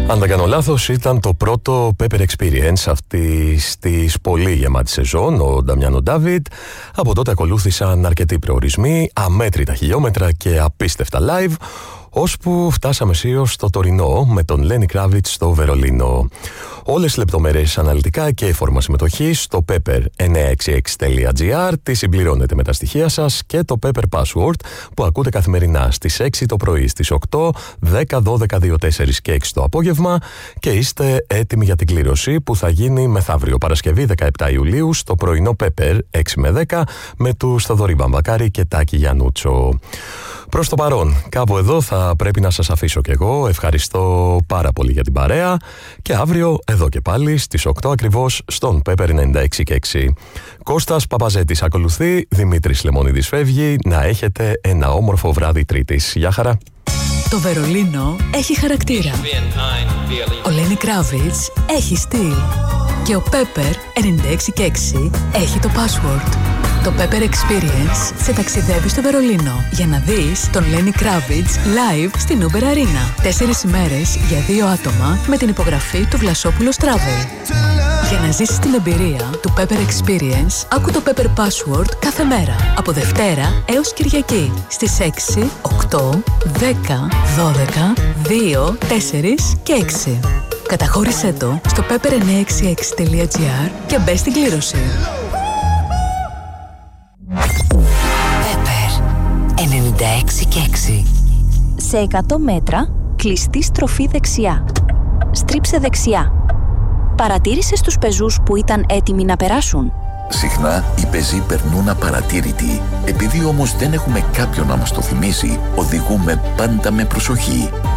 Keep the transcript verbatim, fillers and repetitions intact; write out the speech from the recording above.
Αν δεν κάνω λάθος, ήταν το πρώτο Pepper Experience αυτής της πολύ γεμάτη σεζόν, ο Νταμιάνο Ντάβιτ. Από τότε ακολούθησαν αρκετοί προορισμοί, αμέτρητα χιλιόμετρα και απίστευτα live, ώσπου φτάσαμε σίως στο τωρινό με τον Λένι Κράβιτς στο Βερολίνο. Όλες τις λεπτομέρειες αναλυτικά και φόρμα συμμετοχής στο pepper εννιακόσια εξήντα έξι τελεία τζι άρ, τη συμπληρώνετε με τα στοιχεία σας και το Pepper Password που ακούτε καθημερινά στις έξι το πρωί, στις οκτώ, δέκα, δώδεκα, δύο, τέσσερα και έξι το απόγευμα και είστε έτοιμοι για την κλήρωση που θα γίνει μεθαύριο Παρασκευή δεκαεπτά Ιουλίου στο πρωινό Pepper έξι με δέκα με τους Θοδωρή Βαμβακάρη και Τάκη Γιαννούτσο. Προς το παρόν, κάπου εδώ θα πρέπει να σας αφήσω κι εγώ. Ευχαριστώ πάρα πολύ για την παρέα και αύριο εδώ και πάλι στις οκτώ ακριβώς στον Pepper ενενήντα έξι και έξι. Κώστας Παπαζέτης ακολουθεί, Δημήτρης Λεμονίδης φεύγει. Να έχετε ένα όμορφο βράδυ Τρίτης. Γεια χαρά. Το Βερολίνο έχει χαρακτήρα. Ο Λένι Κράβιτς έχει στυλ. Και ο Pepper ενενήντα έξι και έξι έχει το password. Το Pepper Experience σε ταξιδεύει στο Βερολίνο για να δεις τον Λένι Κράβιτς live στην Uber Arena. Τέσσερις ημέρες για δύο άτομα με την υπογραφή του Βλασόπουλος Travel. Για να ζήσεις την εμπειρία του Pepper Experience, άκου το Pepper Password κάθε μέρα. Από Δευτέρα έως Κυριακή στις έξι, οκτώ, δέκα, δώδεκα, δύο, τέσσερα και έξι. Καταχώρησέ το στο pepper εννιακόσια εξήντα έξι τελεία τζι άρ και μπες στην κλήρωση. Pepper ενενήντα έξι και έξι. Σε εκατό μέτρα, κλειστή στροφή δεξιά. Στρίψε δεξιά. Παρατήρησες τους πεζούς που ήταν έτοιμοι να περάσουν? Συχνά οι πεζοί περνούν απαρατήρητοι. Επειδή όμως δεν έχουμε κάποιον να μας το θυμίσει, οδηγούμε πάντα με προσοχή.